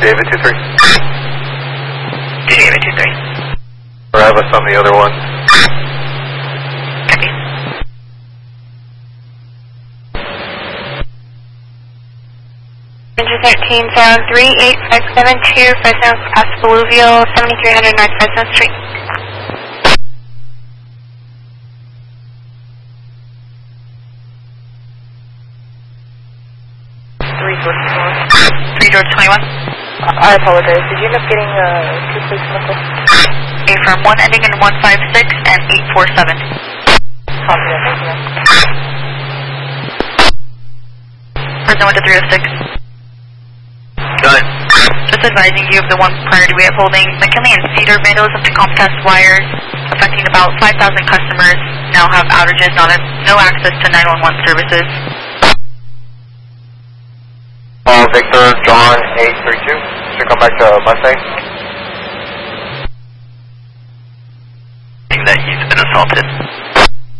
David 2-3. David 2-3. Or have us on the other one. Copy. Ranger 13, sound 38572, Fresno Paso Alluvial, 7300 North Fresno Street. Three George 21. I apologize. Did you end up getting two police vehicles? A firm 1 ending in 156 and 847. Copy that, thank you. Fresno went to 306. Go ahead. Just advising you of the one priority we have holding. McKinley and Cedar vandalism to Comcast wires, affecting about 5,000 customers. Now have outages, no access to 911 services. Victor, John 832. Should come back to Mustang. That he's been assaulted.